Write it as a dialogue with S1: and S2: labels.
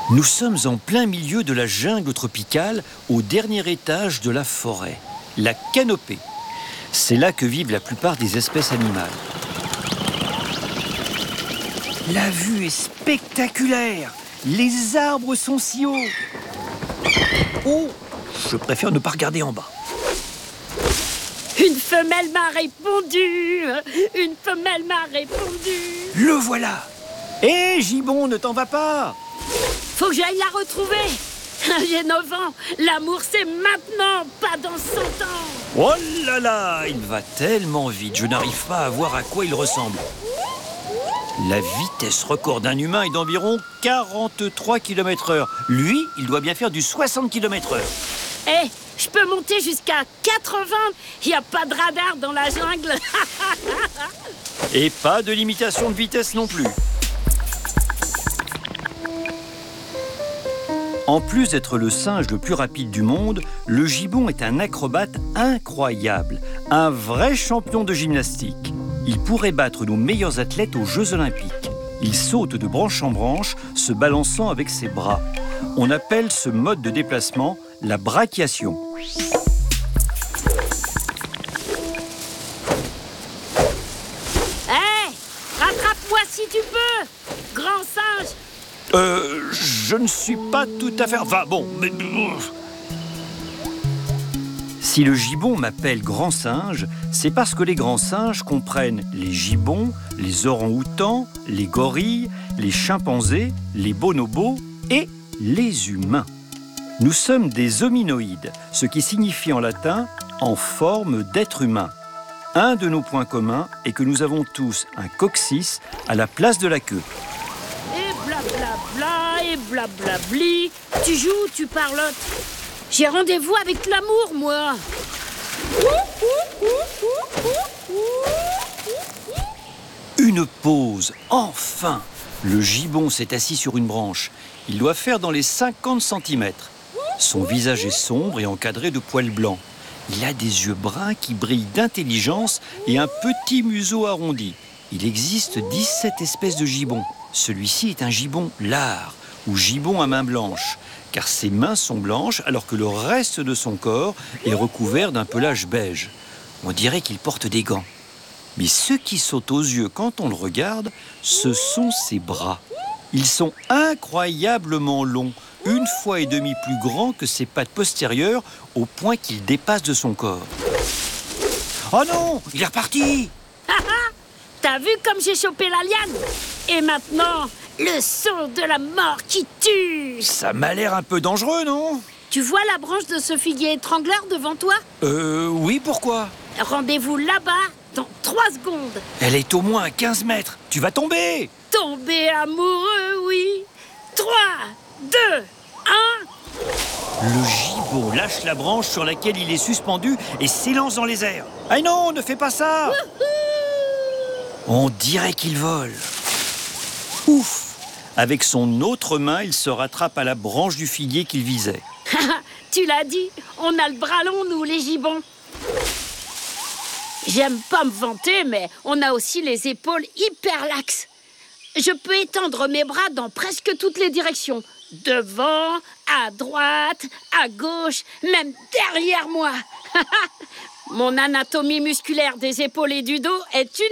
S1: Nous sommes en plein milieu de la jungle tropicale, au dernier étage de la forêt, la canopée. C'est là que vivent la plupart des espèces animales. La vue est spectaculaire. Les arbres sont si hauts. Oh, je préfère ne pas regarder en bas.
S2: Une femelle m'a répondu. Une femelle m'a répondu.
S1: Le voilà. Hé, Gibbon, ne t'en va pas.
S2: Faut que j'aille la retrouver. J'ai 9 ans. L'amour, c'est maintenant, pas dans 100 ans.
S1: Oh là là, il va tellement vite. Je n'arrive pas à voir à quoi il ressemble. La vitesse record d'un humain est d'environ 43 km/h. Lui, il doit bien faire du 60 km/h.
S2: Hé, je peux monter jusqu'à 80. Il n'y a pas de radar dans la jungle.
S1: Et pas de limitation de vitesse non plus. En plus d'être le singe le plus rapide du monde, le gibbon est un acrobate incroyable, un vrai champion de gymnastique. Il pourrait battre nos meilleurs athlètes aux Jeux Olympiques. Il saute de branche en branche, se balançant avec ses bras. On appelle ce mode de déplacement la brachiation.
S2: Hé, rattrape-moi si tu peux, grand singe.
S1: Je ne suis pas tout à fait... Enfin bon, mais... Si le gibbon m'appelle grand singe, c'est parce que les grands singes comprennent les gibbons, les orang-outans, les gorilles, les chimpanzés, les bonobos et les humains. Nous sommes des hominoïdes, ce qui signifie en latin « en forme d'être humain ». Un de nos points communs est que nous avons tous un coccyx à la place de la queue.
S2: Et blablabla, et blablabli. Tu joues ou tu parlotes? J'ai rendez-vous avec l'amour, moi.
S1: Une pause, enfin! Le gibbon s'est assis sur une branche. Il doit faire dans les 50 cm. Son visage est sombre et encadré de poils blancs. Il a des yeux bruns qui brillent d'intelligence et un petit museau arrondi. Il existe 17 espèces de gibbons. Celui-ci est un gibbon lard, ou gibbon à main blanche, car ses mains sont blanches alors que le reste de son corps est recouvert d'un pelage beige. On dirait qu'il porte des gants. Mais ce qui saute aux yeux quand on le regarde, ce sont ses bras. Ils sont incroyablement longs, 1,5 fois plus grands que ses pattes postérieures, au point qu'ils dépassent de son corps. Oh non, il est reparti!
S2: T'as vu comme j'ai chopé la liane? Et maintenant, le son de la mort qui tue.
S1: Ça m'a l'air un peu dangereux, non?
S2: Tu vois la branche de ce figuier étrangleur devant toi?
S1: Oui, pourquoi?
S2: Rendez-vous là-bas dans 3 secondes.
S1: Elle est au moins à 15 mètres. Tu vas tomber!
S2: Tomber amoureux, oui. 3, 2, 1.
S1: Le gibbon lâche la branche sur laquelle il est suspendu et s'élance dans les airs. Ah non, ne fais pas ça! On dirait qu'il vole. Ouf! Avec son autre main, il se rattrape à la branche du figuier qu'il visait.
S2: Tu l'as dit, on a le bras long, nous, les gibbons. J'aime pas me vanter, mais on a aussi les épaules hyper laxes. Je peux étendre mes bras dans presque toutes les directions. Devant, à droite, à gauche, même derrière moi. Mon anatomie musculaire des épaules et du dos est une